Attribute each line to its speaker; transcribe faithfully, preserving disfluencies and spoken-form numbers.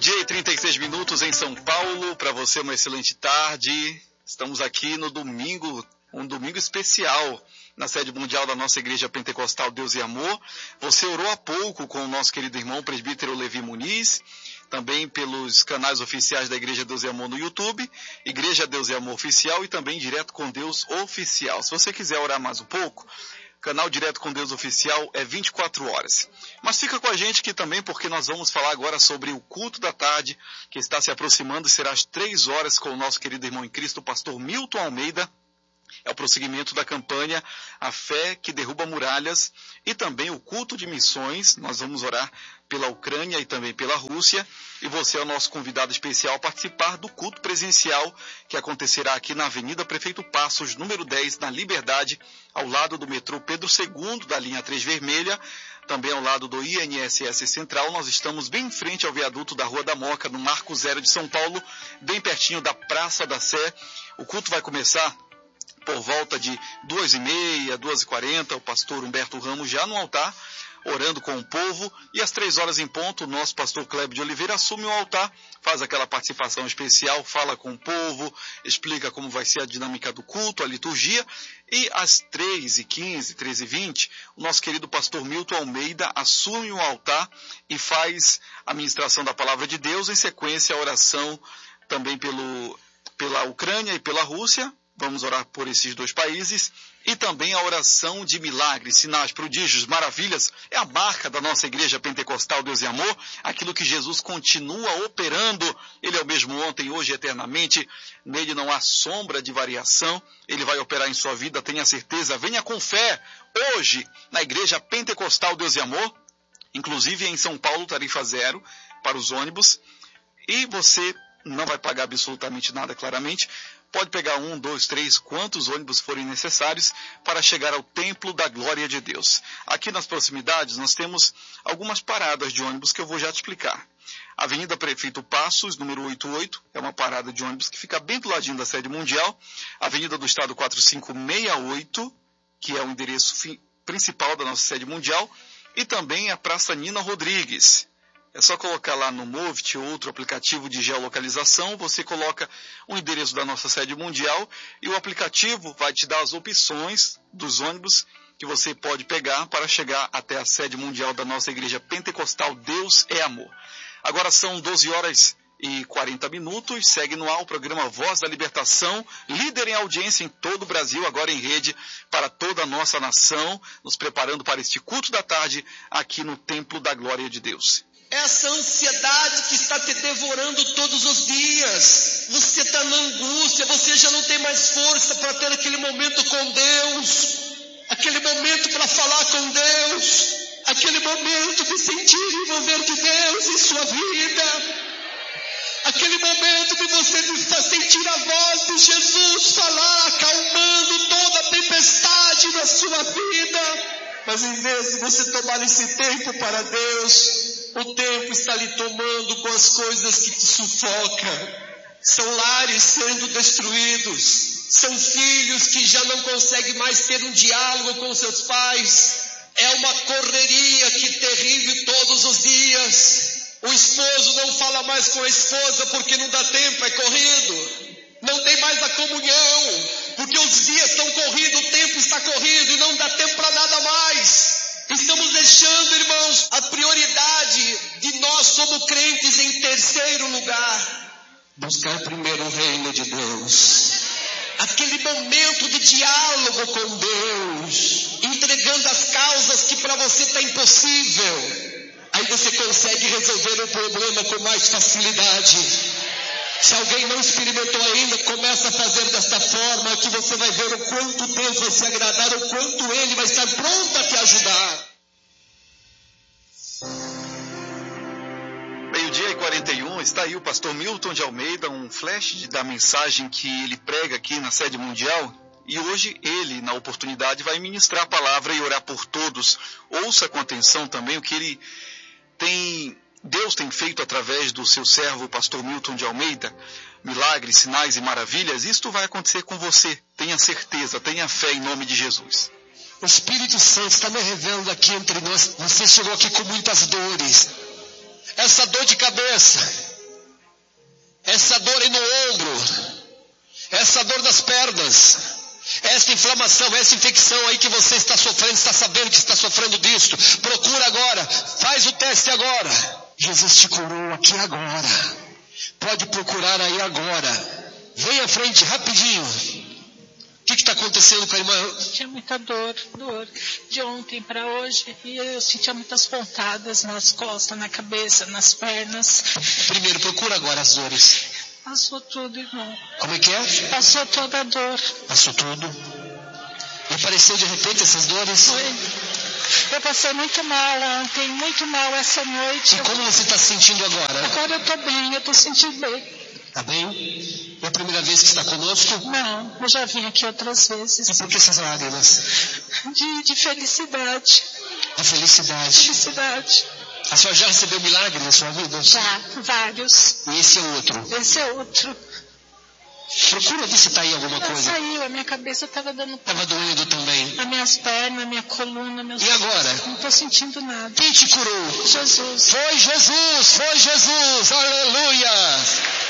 Speaker 1: Meio-dia e trinta e seis minutos em São Paulo. Para você, uma excelente tarde. Estamos aqui no domingo, um domingo especial, na sede mundial da nossa Igreja Pentecostal Deus e Amor. Você orou há pouco com o nosso querido irmão presbítero Levi Muniz, também pelos canais oficiais da Igreja Deus e Amor no YouTube, Igreja Deus e Amor Oficial e também Direto com Deus Oficial. Se você quiser orar mais um pouco, canal Direto com Deus Oficial é vinte e quatro horas. Mas fica com a gente aqui também, porque nós vamos falar agora sobre o culto da tarde, que está se aproximando e será às três horas com o nosso querido irmão em Cristo, o pastor Milton Almeida. É o prosseguimento da campanha A Fé que Derruba Muralhas e também o culto de missões. Nós vamos orar pela Ucrânia e também pela Rússia. E você é o nosso convidado especial a participar do culto presencial que acontecerá aqui na Avenida Prefeito Passos, número dez, na Liberdade, ao lado do metrô Pedro segundo, da linha três Vermelha, também ao lado do I N S S Central. Nós estamos bem em frente ao viaduto da Rua da Moca, no Marco Zero de São Paulo, bem pertinho da Praça da Sé. O culto vai começar por volta de duas e meia, duas e quarenta, o pastor Humberto Ramos já no altar, orando com o povo, e às três horas em ponto, o nosso pastor Clébio de Oliveira assume o altar, faz aquela participação especial, fala com o povo, explica como vai ser a dinâmica do culto, a liturgia, e às três e quinze, três e vinte, o nosso querido pastor Milton Almeida assume o altar e faz a ministração da palavra de Deus, em sequência a oração também pelo, pela Ucrânia e pela Rússia. Vamos orar por esses dois países e também a oração de milagres, sinais, prodígios, maravilhas. É a marca da nossa Igreja Pentecostal Deus e Amor, aquilo que Jesus continua operando. Ele é o mesmo ontem, hoje e eternamente. Nele não há sombra de variação. Ele vai operar em sua vida, tenha certeza. Venha com fé hoje na Igreja Pentecostal Deus e Amor, inclusive em São Paulo, tarifa zero para os ônibus. E você não vai pagar absolutamente nada, claramente. Pode pegar um, dois, três, quantos ônibus forem necessários para chegar ao Templo da Glória de Deus. Aqui nas proximidades nós temos algumas paradas de ônibus que eu vou já te explicar. Avenida Prefeito Passos, número oitenta e oito, é uma parada de ônibus que fica bem do ladinho da sede mundial. Avenida do Estado quatro cinco seis oito, que é o endereço principal da nossa sede mundial. E também a Praça Nina Rodrigues. É só colocar lá no Movit, outro aplicativo de geolocalização, você coloca o endereço da nossa sede mundial e o aplicativo vai te dar as opções dos ônibus que você pode pegar para chegar até a sede mundial da nossa Igreja Pentecostal Deus é Amor. Agora são doze horas e quarenta minutos, segue no ar o programa Voz da Libertação, líder em audiência em todo o Brasil, agora em rede para toda a nossa nação, nos preparando para este culto da tarde aqui no Templo da Glória de Deus.
Speaker 2: Essa ansiedade que está te devorando todos os dias, você está na angústia, você já não tem mais força para ter aquele momento com Deus, aquele momento para falar com Deus, aquele momento de sentir e envolver de Deus em sua vida, aquele momento de você sentir a voz de Jesus falar, acalmando toda a tempestade na sua vida. Mas em vez de você tomar esse tempo para Deus, o tempo está lhe tomando com as coisas que te sufocam. São lares sendo destruídos. São filhos que já não conseguem mais ter um diálogo com seus pais. É uma correria que terrível todos os dias. O esposo não fala mais com a esposa porque não dá tempo, é corrido. Não tem mais a comunhão, porque os dias estão corridos, o tempo está corrido e não dá tempo para nada mais. Estamos deixando, irmãos, a prioridade de nós como crentes em terceiro lugar. Buscar primeiro o reino de Deus. Aquele momento de diálogo com Deus, entregando as causas que para você está impossível. Aí você consegue resolver o problema com mais facilidade. Se alguém não experimentou ainda, começa a fazer desta forma, que você vai ver o quanto Deus vai se agradar, o quanto Ele vai estar pronto a te ajudar.
Speaker 1: Meio-dia e quarenta e um, está aí o pastor Milton de Almeida, um flash da mensagem que ele prega aqui na sede mundial. E hoje ele, na oportunidade, vai ministrar a palavra e orar por todos. Ouça com atenção também o que ele tem... Deus tem feito através do seu servo, o pastor Milton de Almeida, milagres, sinais e maravilhas. Isto vai acontecer com você. Tenha certeza, tenha fé em nome de Jesus.
Speaker 2: O Espírito Santo está me revelando aqui entre nós. Você chegou aqui com muitas dores. Essa dor de cabeça, essa dor aí no ombro, essa dor das pernas, essa inflamação, essa infecção aí que você está sofrendo, está sabendo que está sofrendo disso, procura agora, faz o teste agora. Jesus te curou aqui agora. Pode procurar aí agora. Vem à frente, rapidinho. O que está acontecendo com a irmã?
Speaker 3: Tinha muita dor, dor de ontem para hoje, e eu sentia muitas pontadas nas costas, na cabeça, nas pernas.
Speaker 2: Primeiro, procura agora as dores.
Speaker 3: Passou tudo, irmão.
Speaker 2: Como é que é?
Speaker 3: Passou toda a dor.
Speaker 2: Passou tudo. E apareceu de repente essas dores?
Speaker 3: Foi. Eu passei muito mal ontem, muito mal essa noite.
Speaker 2: E como você está se sentindo agora?
Speaker 3: Agora eu estou bem, eu estou sentindo bem.
Speaker 2: Está bem? É a primeira vez que está conosco?
Speaker 3: Não, eu já vim aqui outras vezes.
Speaker 2: E por que essas lágrimas?
Speaker 3: De, de felicidade.
Speaker 2: De felicidade.
Speaker 3: Felicidade.
Speaker 2: A senhora já recebeu milagre na sua vida?
Speaker 3: Já, vários.
Speaker 2: E esse é outro?
Speaker 3: Esse é outro.
Speaker 2: Procura ver se está aí alguma
Speaker 3: Não
Speaker 2: coisa.
Speaker 3: saiu, a minha cabeça estava dando...
Speaker 2: Estava doendo também.
Speaker 3: As minhas pernas, a minha coluna, meus...
Speaker 2: E agora?
Speaker 3: Não estou sentindo nada.
Speaker 2: Quem te curou?
Speaker 3: Jesus.
Speaker 2: Foi Jesus, foi Jesus, aleluia!